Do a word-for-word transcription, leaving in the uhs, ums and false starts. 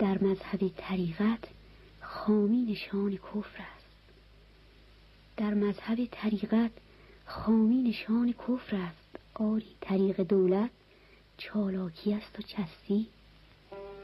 در مذهب طریقت خامی نشان کفر است. در مذهب طریقت خامی نشان کفر است. آری طریق دولت چالاکی است و چستی.